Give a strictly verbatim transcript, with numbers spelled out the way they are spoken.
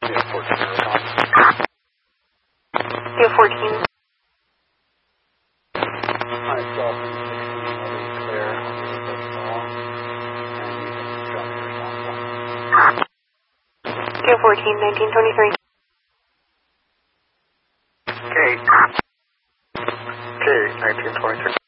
Yeah, fourteen. Yeah, fourteen. Myself and sixteen, weather is clear. I'll give it that call. And you can drop your response line. Yeah, fourteen, nineteen twenty-three. Okay. Okay, nineteen twenty-three.